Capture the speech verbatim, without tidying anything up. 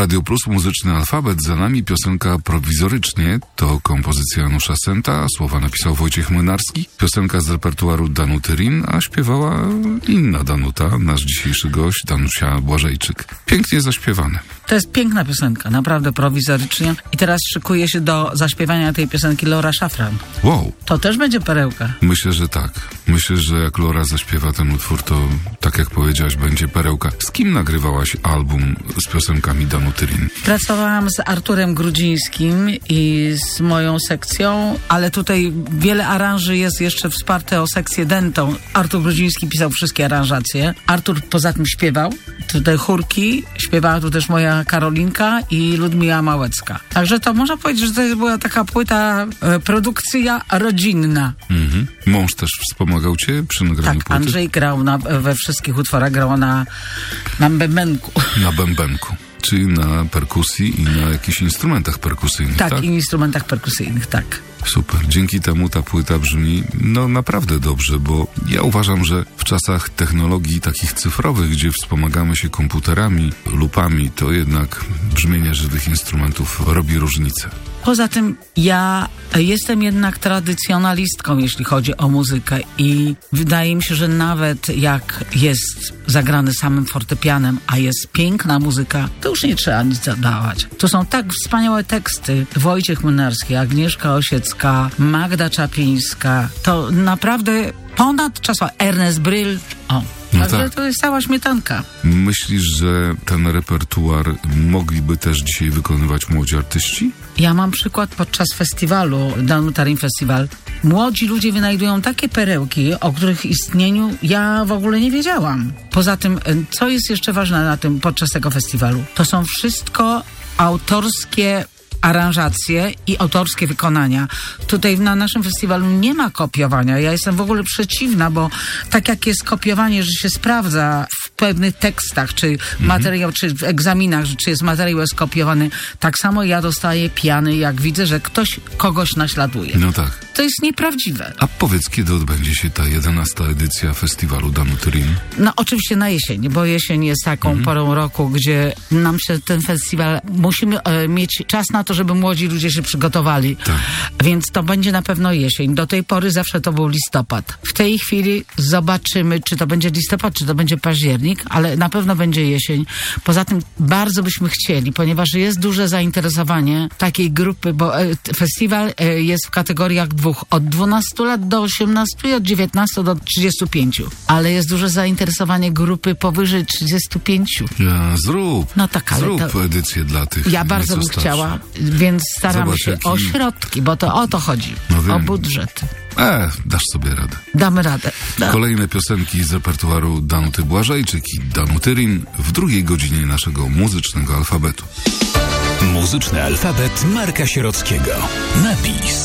Radio Plus, muzyczny alfabet, za nami piosenka Prowizorycznie, to kompozycja Janusza Senta, słowa napisał Wojciech Młynarski, piosenka z repertuaru Danuty Rin, a śpiewała inna Danuta, nasz dzisiejszy gość, Danusia Błażejczyk. Pięknie zaśpiewane. To jest piękna piosenka, naprawdę prowizorycznie. I teraz szykuje się do zaśpiewania tej piosenki Laura Szafran. Wow. To też będzie perełka. Myślę, że tak. Myślę, że jak Laura zaśpiewa ten utwór, to tak jak powiedziałaś, będzie perełka. Z kim nagrywałaś album z piosenkami Danuty Rin? Pracowałam z Arturem Grudzińskim i z moją sekcją, ale tutaj wiele aranży jest jeszcze wsparte o sekcję dentą. Artur Grudziński pisał wszystkie aranżacje. Artur poza tym śpiewał. Tutaj chórki, śpiewała tu też moja Karolinka i Ludmila Małecka. Także to można powiedzieć, że to była taka płyta, e, produkcja rodzinna. Mhm. Mąż też wspomagał cię przy nagraniu tak, płyty? Andrzej grał na, we wszystkich utworach, grał na, na bębenku. Na bębenku. Czyli na perkusji i na jakichś instrumentach perkusyjnych, tak? Tak, i instrumentach perkusyjnych, tak. Super. Dzięki temu ta płyta brzmi no naprawdę dobrze, bo ja uważam, że w czasach technologii takich cyfrowych, gdzie wspomagamy się komputerami, lupami, to jednak brzmienie żywych instrumentów robi różnicę. Poza tym ja jestem jednak tradycjonalistką, jeśli chodzi o muzykę i wydaje mi się, że nawet jak jest zagrany samym fortepianem, a jest piękna muzyka, to już nie trzeba nic zadawać. To są tak wspaniałe teksty. Wojciech Młynarski, Agnieszka Osiecka, Magda Czaplińska. To naprawdę ponadczasowe. Ernest Bryl. O. No Także tak. to jest cała śmietanka. Myślisz, że ten repertuar mogliby też dzisiaj wykonywać młodzi artyści? Ja mam przykład podczas festiwalu, Danuta Rin Festival. Młodzi ludzie wynajdują takie perełki, o których istnieniu ja w ogóle nie wiedziałam. Poza tym, co jest jeszcze ważne na tym podczas tego festiwalu, to są wszystko autorskie aranżacje i autorskie wykonania. Tutaj na naszym festiwalu nie ma kopiowania. Ja jestem w ogóle przeciwna, bo tak jak jest kopiowanie, że się sprawdza w pewnych tekstach, czy mhm. materiał, czy w egzaminach, czy jest materiał skopiowany, tak samo ja dostaję piany, jak widzę, że ktoś kogoś naśladuje. No tak. To jest nieprawdziwe. A powiedz, kiedy odbędzie się ta jedenasta edycja festiwalu Danuty Rin? No oczywiście na jesień, bo jesień jest taką mhm. porą roku, gdzie nam się ten festiwal, musimy e, mieć czas na to, żeby młodzi ludzie się przygotowali. Tak. Więc to będzie na pewno jesień. Do tej pory zawsze to był listopad. W tej chwili zobaczymy, czy to będzie listopad, czy to będzie październik, ale na pewno będzie jesień. Poza tym bardzo byśmy chcieli, ponieważ jest duże zainteresowanie takiej grupy, bo e, festiwal e, jest w kategoriach dwóch. Od dwunastu lat do osiemnastu i od dziewiętnastu do trzydziestu pięciu. Ale jest duże zainteresowanie grupy powyżej trzydziestu pięciu. Ja, zrób. No tak, ale zrób to... edycję dla tych. Ja bardzo bym chciała, więc staramy Zobacz, się jaki... o środki, bo to o to chodzi. No o budżet. E, dasz sobie radę. Damy radę. Da. Kolejne piosenki z repertuaru Danuty Błażejczyk i Danuty Rin w drugiej godzinie naszego muzycznego alfabetu. Muzyczny alfabet Marka Sierockiego. Napis.